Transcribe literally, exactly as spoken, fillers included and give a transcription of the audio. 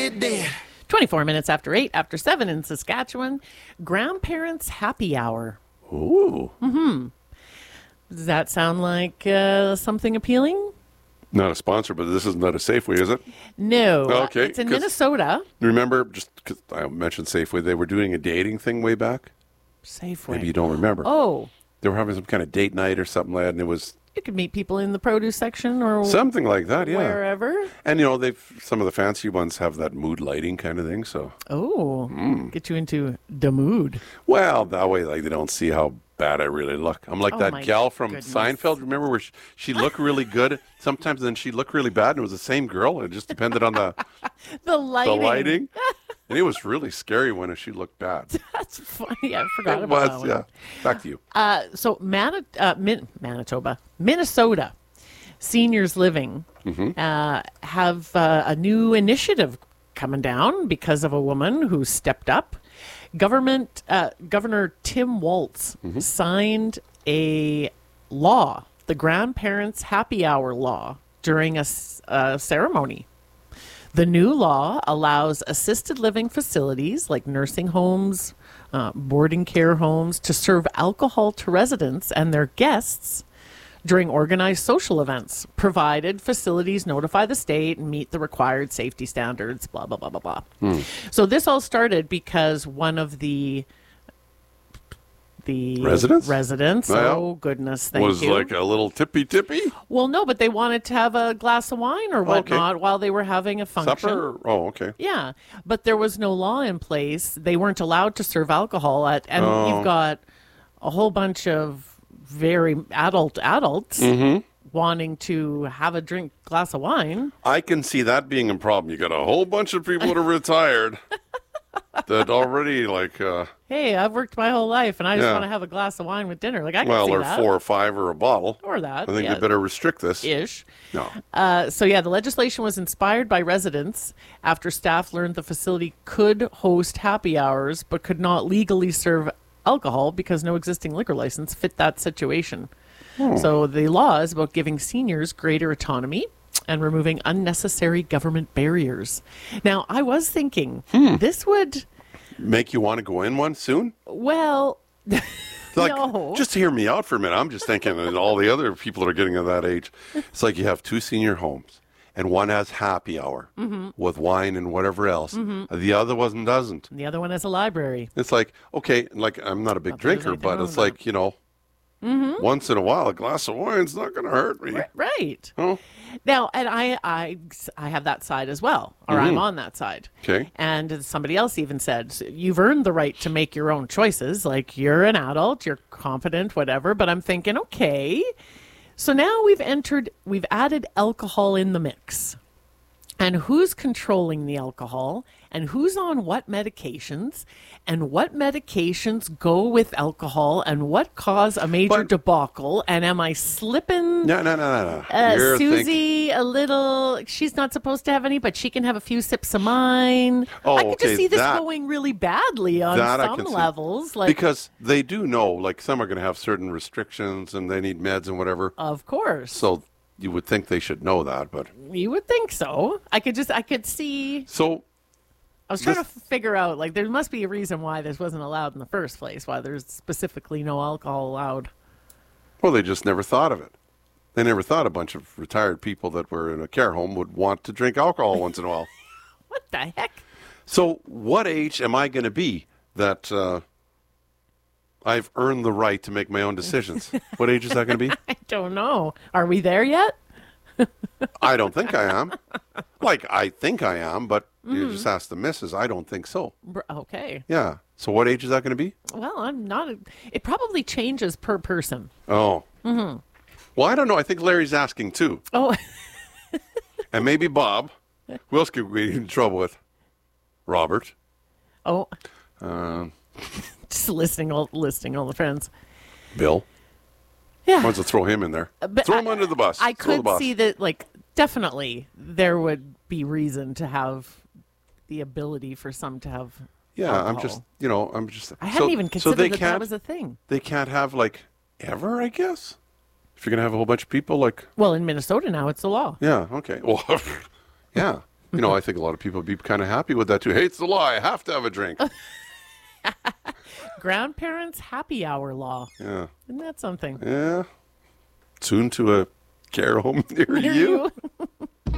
it dead. twenty-four minutes after eight, after seven in Saskatchewan. Grandparents' happy hour. Ooh. Mm-hmm. Does that sound like uh, something appealing? Not a sponsor, but this is not a Safeway, is it? No. Okay, It's in 'cause- Minnesota. Remember, just because I mentioned Safeway, they were doing a dating thing way back. Safeway. Maybe you don't remember. Oh. They were having some kind of date night or something like that, and it was You could meet people in the produce section or something like that, yeah. wherever. And, you know, they've some of the fancy ones have that mood lighting kind of thing, so. Oh, Mm. get you into the mood. Well, that way, like, they don't see how bad I really look. I'm like Oh, that my gal from goodness. Seinfeld, remember, where she, she looked really good sometimes, then she'd look really bad, and it was the same girl. It just depended on the, The lighting. the lighting. And it was really scary when she looked bad. That's funny. I forgot It about that was, one. yeah. Back to you. Uh, so Mani- uh, Min- Manitoba, Minnesota, seniors living Mm-hmm. uh, have uh, a new initiative coming down because of a woman who stepped up. Government uh, Governor Tim Walz Mm-hmm. signed a law, the Grandparents' Happy Hour law, during a, s- a ceremony. The new law allows assisted living facilities like nursing homes, uh, boarding care homes to serve alcohol to residents and their guests during organized social events, provided facilities notify the state and meet the required safety standards, blah, blah, blah, blah, blah. Hmm. So this all started because one of the the Residents? residents, Yeah. oh goodness, thank was you. like a little tippy tippy Well, no, but they wanted to have a glass of wine or whatnot while they were having a function. supper. Oh, okay. Yeah, but there was no law in place. They weren't allowed to serve alcohol at, and Oh. you've got a whole bunch of very adult adults Mm-hmm. wanting to have a drink, glass of wine. I can see that being a problem. You got a whole bunch of people that are retired that already like, uh, Hey, I've worked my whole life, and I just Yeah. want to have a glass of wine with dinner. Like I can well, see or that. four or five or a bottle. Or that, I think yeah. they better restrict this. Ish. No. Uh, so, yeah, the legislation was inspired by residents after staff learned the facility could host happy hours but could not legally serve alcohol because no existing liquor license fit that situation. So, the law is about giving seniors greater autonomy and removing unnecessary government barriers. Now, I was thinking this would, Make you want to go in one soon? well, Like, no. just hear me out for a minute. I'm just thinking, and all the other people that are getting to that age, it's like you have two senior homes, and one has happy hour Mm-hmm. with wine and whatever else. The other one doesn't. the other one has a library. It's like, okay, like I'm not a big Not that there's drinker, anything but wrong it's with like, you know, once in a while, a glass of wine's not going to hurt me. Right. Oh, Now, and I, I, I have that side as well, or I'm on that side. okay. And somebody else even said, you've earned the right to make your own choices. Like, you're an adult, you're competent, whatever. But I'm thinking, okay, so now we've entered, we've added alcohol in the mix. And who's controlling the alcohol? And who's on what medications? And what medications go with alcohol? And what cause a major But- debacle? And am I slipping No, no, no, no, no. uh, You're Susie thinking- a little? She's not supposed to have any, but she can have a few sips of mine. Oh, I could okay, just see this that- going really badly on that I some can see. levels. Like, because they do know, like some are going to have certain restrictions and they need meds and whatever. of course, So you would think they should know that, but you would think so. I could just, I could see. so I was trying This- to figure out, like, there must be a reason why this wasn't allowed in the first place. Why there's specifically no alcohol allowed. well, they just never thought of it. They never thought a bunch of retired people that were in a care home would want to drink alcohol once in a while. What the heck? So, what age am I going to be that uh, I've earned the right to make my own decisions? What age is that going to be? I don't know. Are we there yet? I don't think I am. Like, I think I am, but you just ask the missus. I don't think so. Br- Okay. Yeah. So, what age is that going to be? Well, I'm not. A, it probably changes per person. Oh. Mm-hmm. Well, I don't know. I think Larry's asking too. Oh. And maybe Bob. Who else could we get in trouble with? Robert. Oh. Uh, Just listing all listing all the friends. Bill. Yeah. Why don't you throw him in there? But throw him I- under the bus. I Throw the could bus. see that, like, definitely there would be reason to have the ability for some to have. Yeah, I'm alcohol. just, you know, I'm just. I hadn't so, even so considered they that can't, that was a thing. They can't have, like, ever, I guess? If you're going to have a whole bunch of people, like, Well, in Minnesota now, it's the law. yeah, okay. Well, yeah. You know, I think a lot of people would be kind of happy with that too. Hey, it's the law. I have to have a drink. Grandparents happy hour law. Yeah. Isn't that something? Yeah. Soon to a care home near, Near you. you.